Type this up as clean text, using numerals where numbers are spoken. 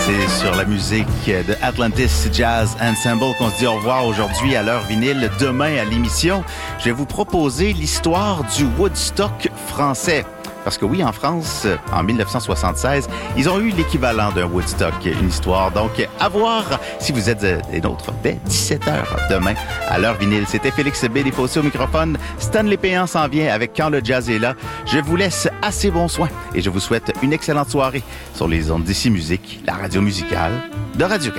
C'est sur la musique de Atlantis Jazz Ensemble qu'on se dit au revoir aujourd'hui à l'heure vinyle. Demain à l'émission, je vais vous proposer l'histoire du Woodstock français. Parce que oui, en France, en 1976, ils ont eu l'équivalent d'un Woodstock, une histoire. Donc, à voir si vous êtes des nôtres dès 17h demain à l'heure vinyle. C'était Félix B. Desfossés au microphone. Stanley Péan s'en vient avec Quand le jazz est là. Je vous laisse assez bon soin et je vous souhaite une excellente soirée sur les ondes d'Ici Musique, la radio musicale de Radio-Canada.